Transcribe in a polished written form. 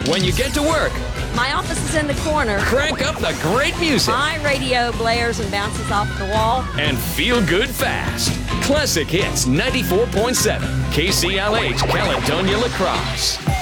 When you get to work, My office is in the corner. crank up the great music My radio blares and bounces off the wall. and feel good fast. Classic Hits 94.7 KCLH Caledonia La Crosse.